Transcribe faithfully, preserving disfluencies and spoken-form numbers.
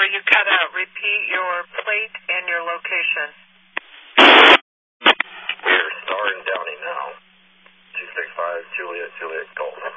Tower, you cut out. Repeat your plate and your location. We're starring Downey now. two six five Juliet, Juliet Golf.